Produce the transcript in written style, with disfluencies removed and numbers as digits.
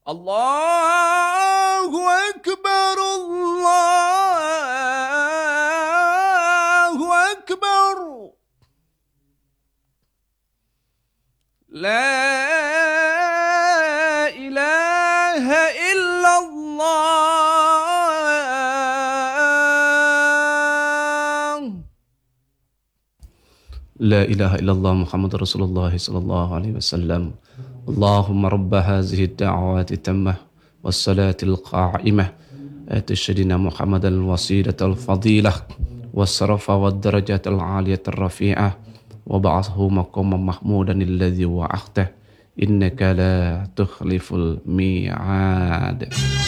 الله أكبر الله أكبر لا إله إلا الله لا إله إلا الله محمد رسول الله صلى الله عليه وسلم اللهم رب هذه الدعوات التامة والصلاة القائمة آت سيدنا محمد الوسيلة الفضيلة والشرف والدرجات العالية الرفيعة وبعثه مقاما محمودا الذي وعدته إنك لا تخلف الميعاد.